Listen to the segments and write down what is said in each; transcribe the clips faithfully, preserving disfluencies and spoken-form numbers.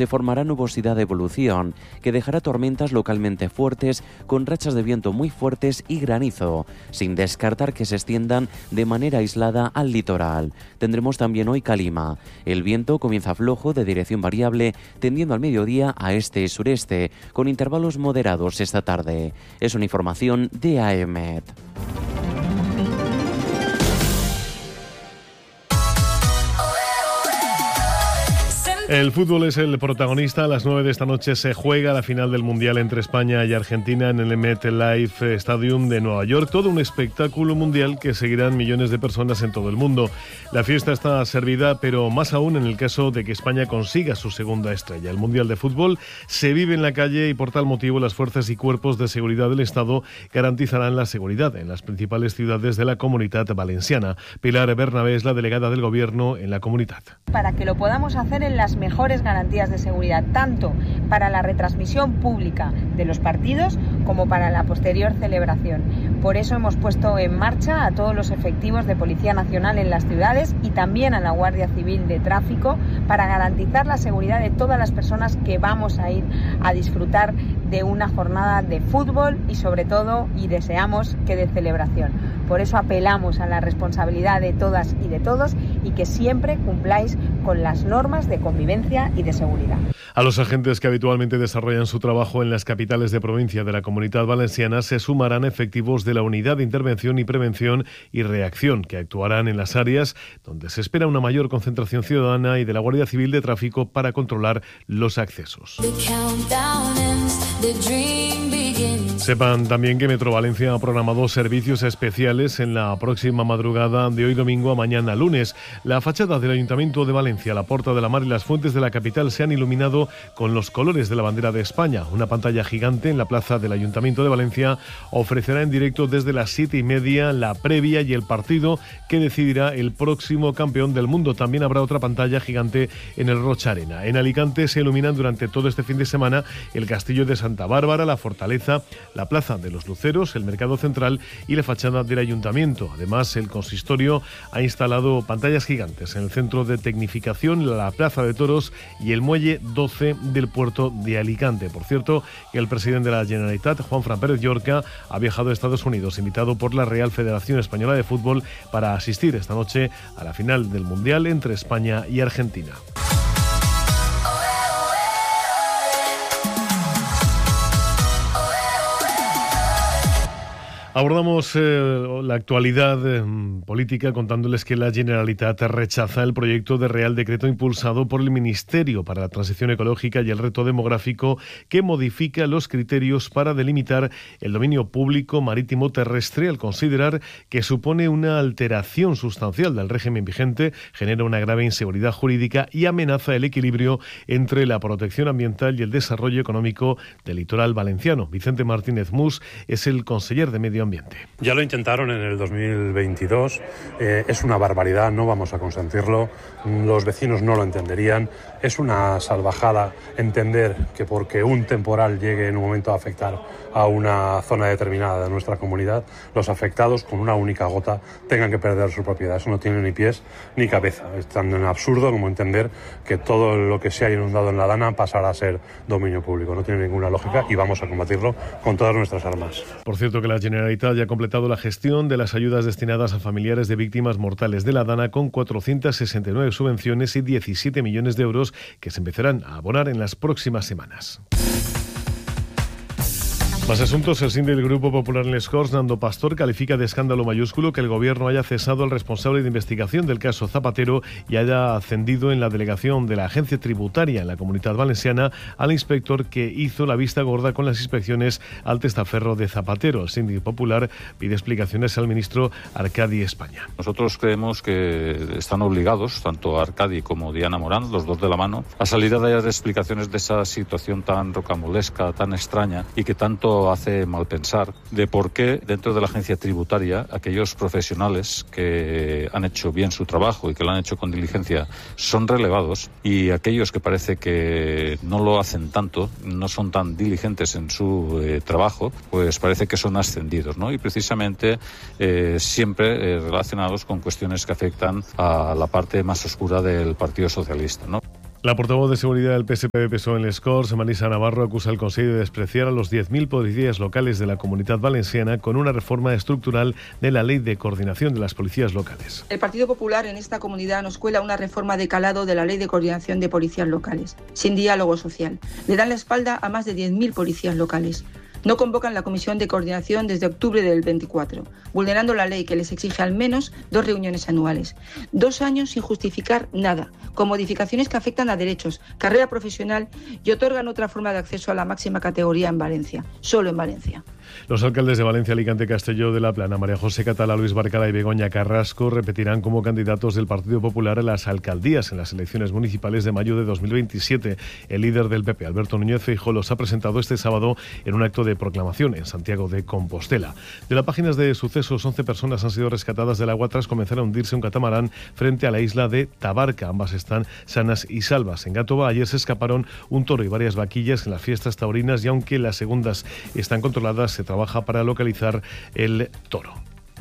se formará nubosidad de evolución, que dejará tormentas localmente fuertes con rachas de viento muy fuertes y granizo, sin descartar que se extiendan de manera aislada al litoral. Tendremos también hoy calima. El viento comienza flojo de dirección variable, tendiendo al mediodía a este y sureste, con intervalos moderados esta tarde. Es una información de A E M E T. El fútbol es el protagonista. A las nueve de esta noche se juega la final del Mundial entre España y Argentina en el MetLife Stadium de Nueva York. Todo un espectáculo mundial que seguirán millones de personas en todo el mundo. La fiesta está servida, pero más aún en el caso de que España consiga su segunda estrella. El Mundial de Fútbol se vive en la calle y por tal motivo las fuerzas y cuerpos de seguridad del Estado garantizarán la seguridad en las principales ciudades de la Comunitat Valenciana. Pilar Bernabé es la delegada del Gobierno en la comunidad. Para que lo podamos hacer en las mejores garantías de seguridad, tanto para la retransmisión pública de los partidos como para la posterior celebración. Por eso hemos puesto en marcha a todos los efectivos de Policía Nacional en las ciudades y también a la Guardia Civil de Tráfico para garantizar la seguridad de todas las personas que vamos a ir a disfrutar de una jornada de fútbol y sobre todo, y deseamos, que de celebración. Por eso apelamos a la responsabilidad de todas y de todos y que siempre cumpláis con las normas de convivencia y de seguridad. A los agentes que habitualmente desarrollan su trabajo en las capitales de provincia de la Comunidad Valenciana se sumarán efectivos de la Unidad de Intervención y Prevención y Reacción, que actuarán en las áreas donde se espera una mayor concentración ciudadana, y de la Guardia Civil de Tráfico para controlar los accesos. Sepan también que Metro Valencia ha programado servicios especiales en la próxima madrugada de hoy domingo a mañana lunes. La fachada del Ayuntamiento de Valencia, la Porta de la Mar y las fuentes de la capital se han iluminado con los colores de la bandera de España. Una pantalla gigante en la plaza del Ayuntamiento de Valencia ofrecerá en directo desde las siete y media la previa y el partido que decidirá el próximo campeón del mundo. También habrá otra pantalla gigante en el Rocha Arena. En Alicante se iluminan durante todo este fin de semana el Castillo de Santa Bárbara, la Fortaleza, la Plaza de los Luceros, el Mercado Central y la fachada del Ayuntamiento. Además, el consistorio ha instalado pantallas gigantes en el Centro de Tecnificación, la Plaza de Toros y el Muelle doce del puerto de Alicante. Por cierto, que el presidente de la Generalitat, Juanfran Pérez Llorca, ha viajado a Estados Unidos, invitado por la Real Federación Española de Fútbol para asistir esta noche a la final del Mundial entre España y Argentina. Abordamos eh, la actualidad eh, política contándoles que la Generalitat rechaza el proyecto de Real Decreto impulsado por el Ministerio para la Transición Ecológica y el Reto Demográfico, que modifica los criterios para delimitar el dominio público marítimo terrestre, al considerar que supone una alteración sustancial del régimen vigente, genera una grave inseguridad jurídica y amenaza el equilibrio entre la protección ambiental y el desarrollo económico del litoral valenciano. Vicente Martínez Mus es el conseller de Medio Ambiente. Ya lo intentaron en el dos mil veintidós, eh, es una barbaridad, no vamos a consentirlo, los vecinos no lo entenderían, es una salvajada entender que porque un temporal llegue en un momento a afectar a una zona determinada de nuestra comunidad, los afectados con una única gota tengan que perder su propiedad. Eso no tiene ni pies ni cabeza. Es tan absurdo como entender que todo lo que se ha inundado en la Dana pasará a ser dominio público. No tiene ninguna lógica y vamos a combatirlo con todas nuestras armas. Por cierto, que la Generalitat ya ha completado la gestión de las ayudas destinadas a familiares de víctimas mortales de la Dana con cuatrocientas sesenta y nueve subvenciones y diecisiete millones de euros que se empezarán a abonar en las próximas semanas. Más asuntos. El síndic del Grupo Popular en Les Corts, Nando Pastor, califica de escándalo mayúsculo que el Gobierno haya cesado al responsable de investigación del caso Zapatero y haya ascendido en la delegación de la Agencia Tributaria en la Comunidad Valenciana al inspector que hizo la vista gorda con las inspecciones al testaferro de Zapatero. El síndic popular pide explicaciones al ministro Arcadi España. Nosotros creemos que están obligados, tanto Arcadi como Diana Morán, los dos de la mano, a salir a dar explicaciones de esa situación tan rocambolesca, tan extraña y que tanto hace mal pensar de por qué dentro de la agencia tributaria aquellos profesionales que han hecho bien su trabajo y que lo han hecho con diligencia son relevados y aquellos que parece que no lo hacen tanto, no son tan diligentes en su eh, trabajo, pues parece que son ascendidos, ¿no? Y precisamente eh, siempre eh, relacionados con cuestiones que afectan a la parte más oscura del Partido Socialista, ¿no? La portavoz de seguridad del P S P P S O E en les Corts, Marisa Navarro, acusa al Consejo de despreciar a los diez mil policías locales de la Comunidad Valenciana con una reforma estructural de la Ley de Coordinación de las Policías Locales. El Partido Popular en esta comunidad nos cuela una reforma de calado de la Ley de Coordinación de Policías Locales, sin diálogo social. Le dan la espalda a más de diez mil policías locales. No convocan la comisión de coordinación desde octubre del veinticuatro, vulnerando la ley que les exige al menos dos reuniones anuales. Dos años sin justificar nada, con modificaciones que afectan a derechos, carrera profesional y otorgan otra forma de acceso a la máxima categoría en Valencia, solo en Valencia. Los alcaldes de Valencia, Alicante, Castelló de la Plana, María José Catalá, Luis Barcala y Begoña Carrasco repetirán como candidatos del Partido Popular a las alcaldías en las elecciones municipales de mayo de dos mil veintisiete. El líder del P P, Alberto Núñez Feijóo, los ha presentado este sábado en un acto de proclamación en Santiago de Compostela. De las páginas de sucesos, once personas han sido rescatadas del agua tras comenzar a hundirse un catamarán frente a la isla de Tabarca. Ambas están sanas y salvas. En Gátova ayer se escaparon un toro y varias vaquillas en las fiestas taurinas y aunque las segundas están controladas, se trabaja para localizar el toro.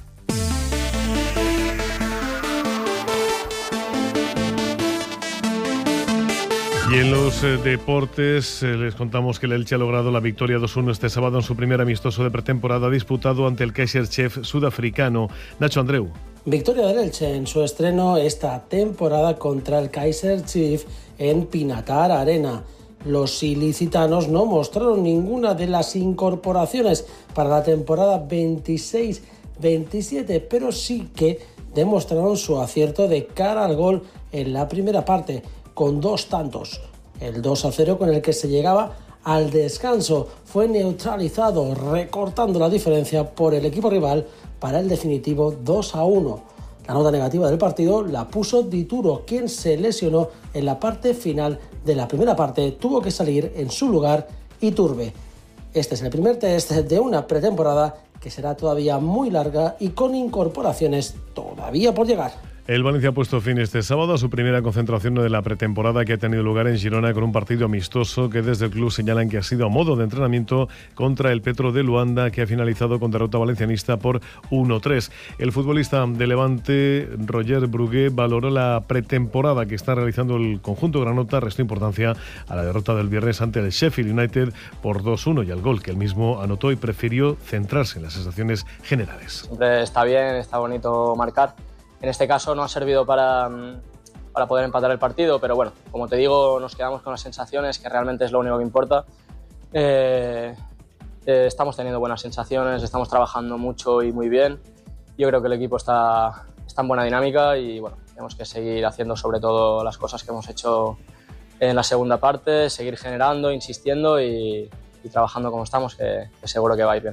Y en los eh, deportes eh, les contamos que el Elche ha logrado la victoria dos uno este sábado en su primer amistoso de pretemporada disputado ante el Kaiserchiefs sudafricano. Nacho Andreu. Victoria del Elche en su estreno esta temporada contra el Kaiserchiefs en Pinatar Arena. Los ilicitanos no mostraron ninguna de las incorporaciones para la temporada veintiséis veintisiete, pero sí que demostraron su acierto de cara al gol en la primera parte, con dos tantos. El dos a cero con el que se llegaba al descanso fue neutralizado, recortando la diferencia por el equipo rival para el definitivo dos a uno. La nota negativa del partido la puso Dituro, quien se lesionó en la parte final de la primera parte. Tuvo que salir en su lugar Iturbe. Este es el primer test de una pretemporada que será todavía muy larga y con incorporaciones todavía por llegar. El Valencia ha puesto fin este sábado a su primera concentración de la pretemporada que ha tenido lugar en Girona con un partido amistoso que desde el club señalan que ha sido a modo de entrenamiento contra el Petro de Luanda, que ha finalizado con derrota valencianista por uno tres. El futbolista de Levante, Roger Brugué, valoró la pretemporada que está realizando el conjunto granota, restó importancia a la derrota del viernes ante el Sheffield United por dos uno y al gol que él mismo anotó y prefirió centrarse en las sensaciones generales. Siempre está bien, está bonito marcar. En este caso no ha servido para, para poder empatar el partido, pero bueno, como te digo, nos quedamos con las sensaciones, que realmente es lo único que importa. Eh, eh, estamos teniendo buenas sensaciones, estamos trabajando mucho y muy bien. Yo creo que el equipo está, está en buena dinámica y bueno, tenemos que seguir haciendo sobre todo las cosas que hemos hecho en la segunda parte, seguir generando, insistiendo y, y trabajando como estamos, que, que seguro que va a ir bien.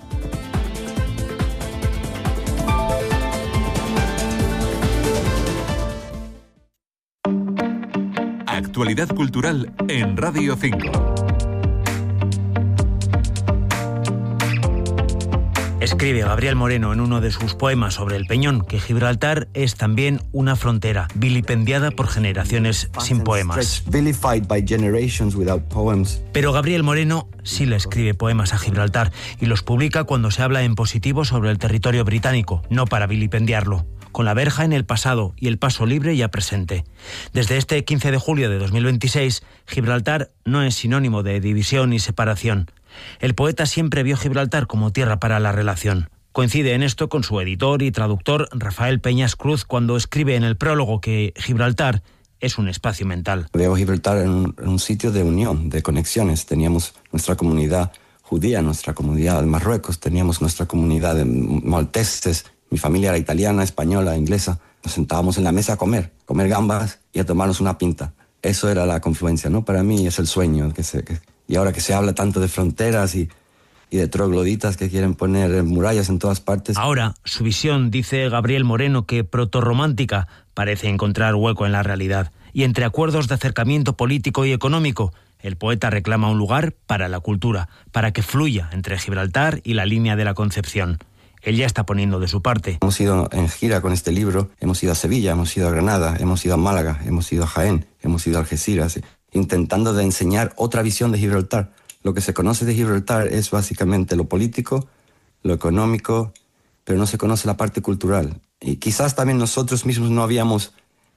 Actualidad cultural en Radio cinco. Escribe Gabriel Moreno en uno de sus poemas sobre el Peñón que Gibraltar es también una frontera vilipendiada por generaciones sin poemas. Pero Gabriel Moreno sí le escribe poemas a Gibraltar y los publica cuando se habla en positivo sobre el territorio británico, no para vilipendiarlo, con la verja en el pasado y el paso libre ya presente. Desde este quince de julio de dos mil veintiséis, Gibraltar no es sinónimo de división y separación. El poeta siempre vio Gibraltar como tierra para la relación. Coincide en esto con su editor y traductor Rafael Peñas Cruz cuando escribe en el prólogo que Gibraltar es un espacio mental. Veo Gibraltar en un, en un sitio de unión, de conexiones. Teníamos nuestra comunidad judía, nuestra comunidad de Marruecos, teníamos nuestra comunidad de malteses. Mi familia era italiana, española, inglesa. Nos sentábamos en la mesa a comer, comer gambas y a tomarnos una pinta. Eso era la confluencia, ¿no? Para mí es el sueño. Que se, que, y ahora que se habla tanto de fronteras y, y de trogloditas que quieren poner murallas en todas partes. Ahora, su visión, dice Gabriel Moreno, que protorromántica, parece encontrar hueco en la realidad. Y entre acuerdos de acercamiento político y económico, el poeta reclama un lugar para la cultura, para que fluya entre Gibraltar y la línea de la Concepción. Él ya está poniendo de su parte. Hemos ido en gira con este libro, hemos ido a Sevilla, hemos ido a Granada, hemos ido a Málaga, hemos ido a Jaén, hemos ido a Algeciras, intentando de enseñar otra visión de Gibraltar. Lo que se conoce de Gibraltar es básicamente lo político, lo económico, pero no se conoce la parte cultural. Y quizás también nosotros mismos no habíamos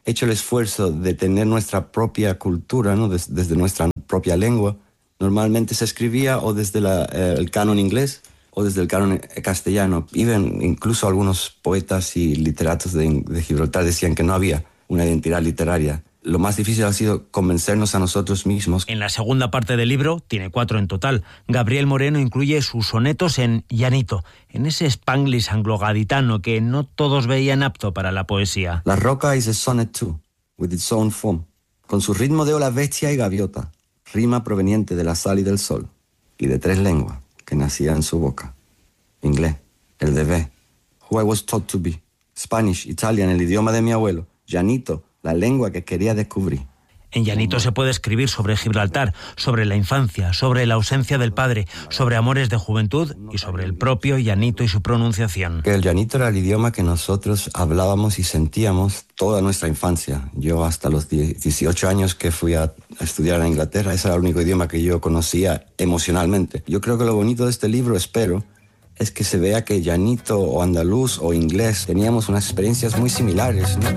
hecho el esfuerzo de tener nuestra propia cultura, ¿no? Des, desde nuestra propia lengua. Normalmente se escribía o desde la, eh, el canon inglés o desde el canon castellano. Even, incluso algunos poetas y literatos de, de Gibraltar decían que no había una identidad literaria. Lo más difícil ha sido convencernos a nosotros mismos. En la segunda parte del libro, tiene cuatro en total, Gabriel Moreno incluye sus sonetos en llanito, en ese spanglish anglo-gaditano que no todos veían apto para la poesía. La Roca is a sonnet too, with its own form, con su ritmo de ola bestia y gaviota, rima proveniente de la sal y del sol, y de tres lenguas que nacían en su boca. Inglés, el de B, who I was taught to be, Spanish, Italian, el idioma de mi abuelo, llanito, la lengua que quería descubrir. En llanito se puede escribir sobre Gibraltar, sobre la infancia, sobre la ausencia del padre, sobre amores de juventud y sobre el propio llanito y su pronunciación. Que el llanito era el idioma que nosotros hablábamos y sentíamos toda nuestra infancia. Yo hasta los dieciocho años que fui a estudiar en Inglaterra, ese era el único idioma que yo conocía emocionalmente. Yo creo que lo bonito de este libro, espero, es que se vea que llanito o andaluz o inglés teníamos unas experiencias muy similares, ¿no?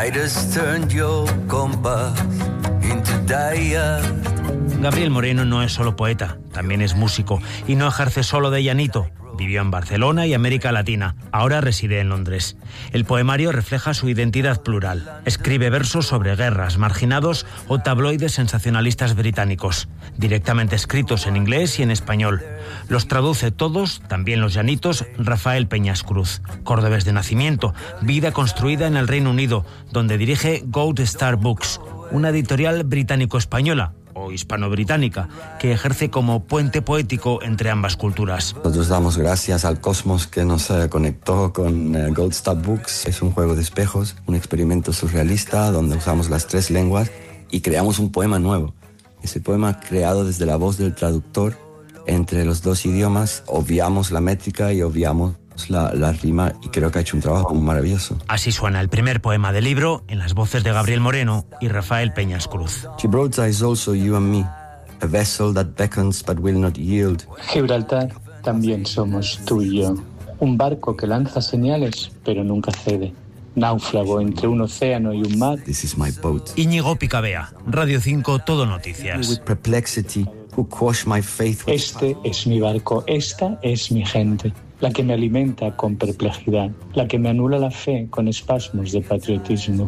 Gabriel Moreno no es solo poeta, también es músico y no ejerce solo de llanito. Vivió en Barcelona y América Latina. Ahora reside en Londres. El poemario refleja su identidad plural. Escribe versos sobre guerras, marginados o tabloides sensacionalistas británicos, directamente escritos en inglés y en español. Los traduce todos, también los llanitos, Rafael Peñas Cruz. Córdobés de nacimiento, vida construida en el Reino Unido, donde dirige Gold Star Books, una editorial británico-española o hispano-británica, que ejerce como puente poético entre ambas culturas. Nosotros damos gracias al cosmos que nos eh, conectó con eh, Gold Star Books. Es un juego de espejos, un experimento surrealista donde usamos las tres lenguas y creamos un poema nuevo. Ese poema creado desde la voz del traductor entre los dos idiomas, obviamos la métrica y obviamos La, la rima, y creo que ha hecho un trabajo maravilloso. Así suena el primer poema del libro en las voces de Gabriel Moreno y Rafael Peñas Cruz. Gibraltar is also you and me, a vessel that beckons but will not yield. Gibraltar también somos tú y yo, un barco que lanza señales pero nunca cede, náufrago entre un océano y un mar. This is my boat. Íñigo Picabea, Radio cinco, Todo Noticias. With perplexity, who quash my faith with... Este es mi barco, esta es mi gente, la que me alimenta con perplejidad, la que me anula la fe con espasmos de patriotismo.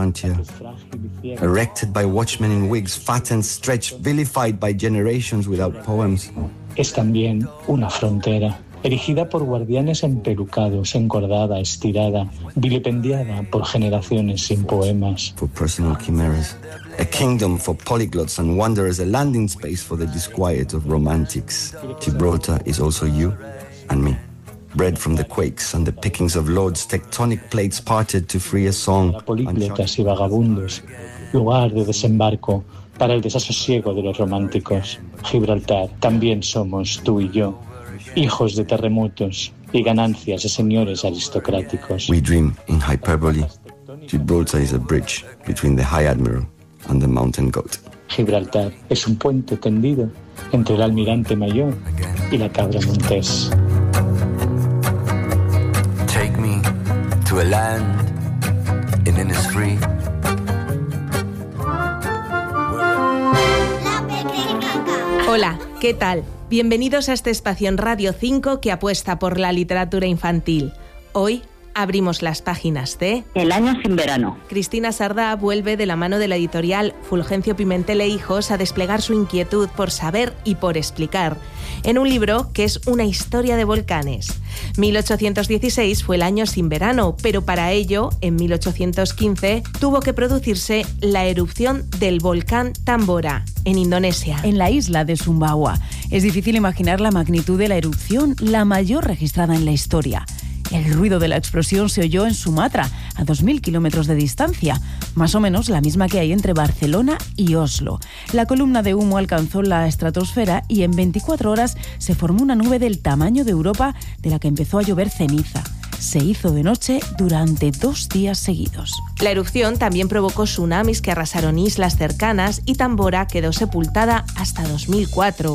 Erected by watchmen in wigs, fat and stretched, vilified by generations without poems. Es también una frontera, erigida por guardianes empelucados, encordada, estirada, vilipendiada por generaciones sin poemas. For personal chimeras. A kingdom for polyglots and wanderers, a landing space for the disquiet of romantics. Gibraltar is also you and me. Bred from the quakes and the pickings of lords, tectonic plates parted to free a song. Para políglotas y vagabundos, lugar de desembarco para el desasosiego de los románticos. Gibraltar también somos tú y yo, hijos de terremotos y ganancias de señores aristocráticos. We dream in hyperbole. Gibraltar is a bridge between the High Admiral and the Mountain Goat. Gibraltar es un puente tendido entre el almirante mayor y la cabra montés. Take me to a land in Innisfree. Hola, ¿qué tal? Bienvenidos a este espacio en Radio cinco que apuesta por la literatura infantil. Hoy abrimos las páginas de El año sin verano. Cristina Sardá vuelve de la mano de la editorial Fulgencio Pimentel e Hijos a desplegar su inquietud por saber y por explicar, en un libro que es una historia de volcanes. mil ochocientos dieciséis fue el año sin verano, pero para ello, en mil ochocientos quince, tuvo que producirse la erupción del volcán Tambora, en Indonesia. En la isla de Sumbawa. Es difícil imaginar la magnitud de la erupción, la mayor registrada en la historia. El ruido de la explosión se oyó en Sumatra, a dos mil kilómetros de distancia, más o menos la misma que hay entre Barcelona y Oslo. La columna de humo alcanzó la estratosfera y en veinticuatro horas se formó una nube del tamaño de Europa de la que empezó a llover ceniza. Se hizo de noche durante dos días seguidos. La erupción también provocó tsunamis que arrasaron islas cercanas y Tambora quedó sepultada hasta dos mil cuatro.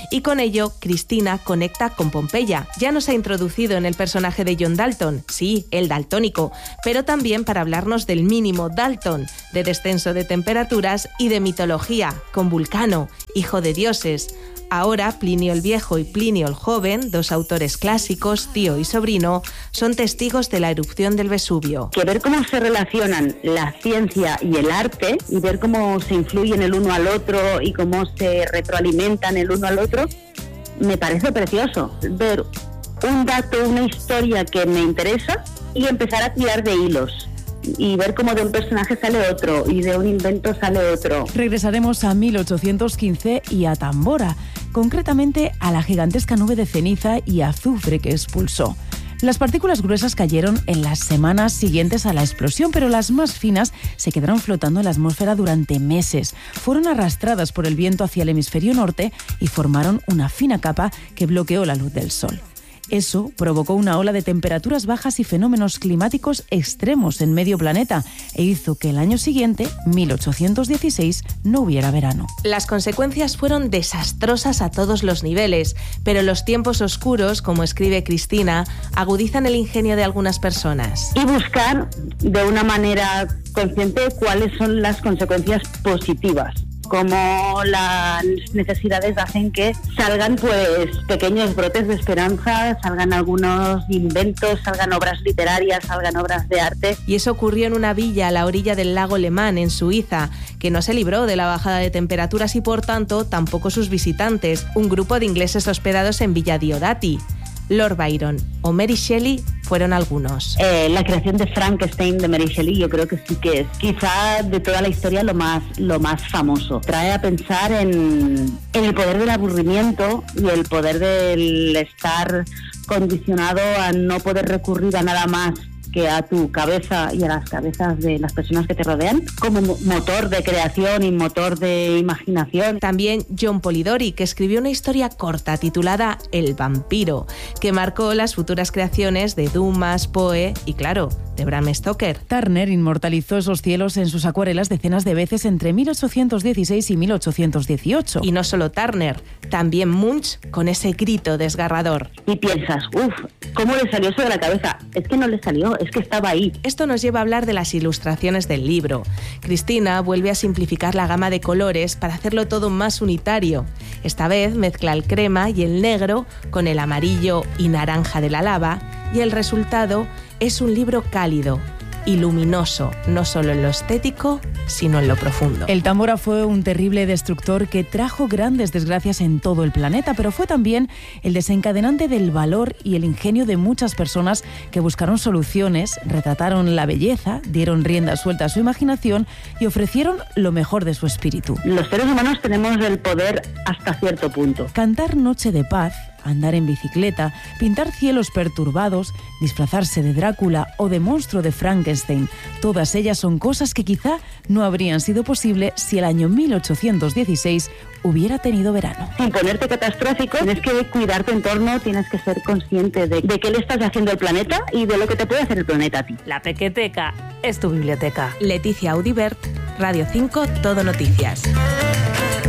Y con ello, Cristina conecta con Pompeya. Ya nos ha introducido en el personaje de John Dalton, sí, el daltónico, pero también para hablarnos del mínimo Dalton, de descenso de temperaturas y de mitología, con Vulcano, hijo de dioses. Ahora, Plinio el Viejo y Plinio el Joven, dos autores clásicos, tío y sobrino, son testigos de la erupción del Vesubio. Que ver cómo se relacionan la ciencia y el arte, y ver cómo se influyen el uno al otro y cómo se retroalimentan el uno al otro, me parece precioso. Ver un dato, una historia que me interesa y empezar a tirar de hilos. Y ver cómo de un personaje sale otro y de un invento sale otro. Regresaremos a mil ochocientos quince y a Tambora, concretamente a la gigantesca nube de ceniza y azufre que expulsó. Las partículas gruesas cayeron en las semanas siguientes a la explosión, pero las más finas se quedaron flotando en la atmósfera durante meses. Fueron arrastradas por el viento hacia el hemisferio norte y formaron una fina capa que bloqueó la luz del sol. Eso provocó una ola de temperaturas bajas y fenómenos climáticos extremos en medio planeta e hizo que el año siguiente, mil ochocientos dieciséis, no hubiera verano. Las consecuencias fueron desastrosas a todos los niveles, pero los tiempos oscuros, como escribe Cristina, agudizan el ingenio de algunas personas. Y buscar de una manera consciente cuáles son las consecuencias positivas. Cómo las necesidades hacen que salgan pues pequeños brotes de esperanza, salgan algunos inventos, salgan obras literarias, salgan obras de arte. Y eso ocurrió en una villa a la orilla del lago Le Mans, en Suiza, que no se libró de la bajada de temperaturas y por tanto tampoco sus visitantes, un grupo de ingleses hospedados en Villa Diodati. Lord Byron o Mary Shelley fueron algunos. Eh, la creación de Frankenstein de Mary Shelley yo creo que sí que es quizá de toda la historia lo más, lo más famoso. Trae a pensar en, en el poder del aburrimiento y el poder del estar condicionado a no poder recurrir a nada más que a tu cabeza y a las cabezas de las personas que te rodean, como motor de creación y motor de imaginación. También John Polidori, que escribió una historia corta titulada El vampiro, que marcó las futuras creaciones de Dumas, Poe y, claro, de Bram Stoker. Turner inmortalizó esos cielos en sus acuarelas decenas de veces entre mil ochocientos dieciséis y mil ochocientos dieciocho. Y no solo Turner, también Munch con ese grito desgarrador. Y piensas, uff, ¿cómo le salió eso de la cabeza? Es que no le salió, es que estaba ahí. Esto nos lleva a hablar de las ilustraciones del libro. Cristina vuelve a simplificar la gama de colores para hacerlo todo más unitario. Esta vez mezcla el crema y el negro con el amarillo y naranja de la lava y el resultado es un libro cálido y luminoso, no solo en lo estético, sino en lo profundo. El Tambora fue un terrible destructor que trajo grandes desgracias en todo el planeta, pero fue también el desencadenante del valor y el ingenio de muchas personas que buscaron soluciones, retrataron la belleza, dieron rienda suelta a su imaginación y ofrecieron lo mejor de su espíritu. Los seres humanos tenemos el poder hasta cierto punto. Cantar Noche de Paz, andar en bicicleta, pintar cielos perturbados, disfrazarse de Drácula o de monstruo de Frankenstein. Todas ellas son cosas que quizá no habrían sido posible si el año mil ochocientos dieciséis hubiera tenido verano. Sin ponerte catastrófico, tienes que cuidar tu entorno, tienes que ser consciente de, de qué le estás haciendo al planeta y de lo que te puede hacer el planeta a ti. La Pequeteca es tu biblioteca. Leticia Audibert, Radio cinco, Todo Noticias.